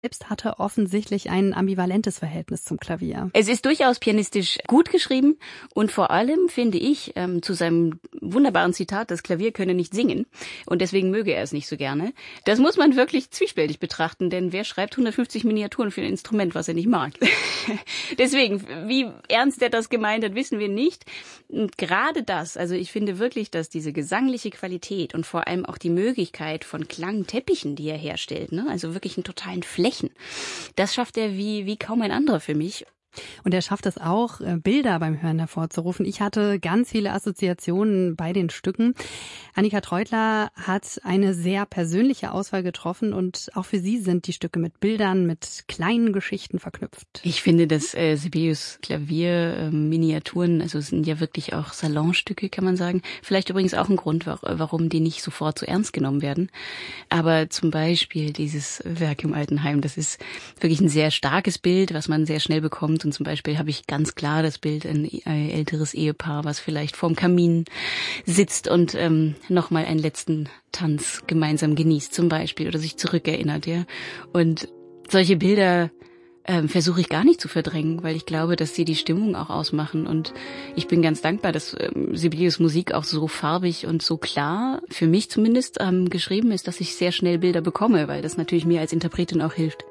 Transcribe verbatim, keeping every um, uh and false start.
selbst hatte offensichtlich ein ambivalentes Verhältnis zum Klavier. Es ist durchaus pianistisch gut geschrieben und vor allem finde ich ähm, zu seinem wunderbaren Zitat, das Klavier könne nicht singen und deswegen möge er es nicht so gerne. Das muss man wirklich zwiespältig betrachten, denn wer schreibt hundertfünfzig Miniaturen für ein Instrument, was er nicht mag? Deswegen, wie ernst er das gemeint hat, wissen wir nicht. Und gerade das, also ich finde wirklich, dass diese gesangliche Qualität und vor allem auch die Möglichkeit von Klangteppichen, die er herstellt, ne, also wirklich einen totalen Flächen, das schafft er wie, wie kaum ein anderer für mich. Und er schafft es auch, Bilder beim Hören hervorzurufen. Ich hatte ganz viele Assoziationen bei den Stücken. Annika Treutler hat eine sehr persönliche Auswahl getroffen und auch für sie sind die Stücke mit Bildern, mit kleinen Geschichten verknüpft. Ich finde, dass äh, Sibelius Klavier-Miniaturen, äh, also es sind ja wirklich auch Salonstücke, kann man sagen. Vielleicht übrigens auch ein Grund, warum die nicht sofort so ernst genommen werden. Aber zum Beispiel dieses Werk im Altenheim, das ist wirklich ein sehr starkes Bild, was man sehr schnell bekommt. Und zum Beispiel habe ich ganz klar das Bild, ein älteres Ehepaar, was vielleicht vorm Kamin sitzt und ähm, nochmal einen letzten Tanz gemeinsam genießt zum Beispiel oder sich zurückerinnert. Ja. Und solche Bilder ähm, versuche ich gar nicht zu verdrängen, weil ich glaube, dass sie die Stimmung auch ausmachen. Und ich bin ganz dankbar, dass ähm, Sibelius Musik auch so farbig und so klar, für mich zumindest, ähm, geschrieben ist, dass ich sehr schnell Bilder bekomme, weil das natürlich mir als Interpretin auch hilft.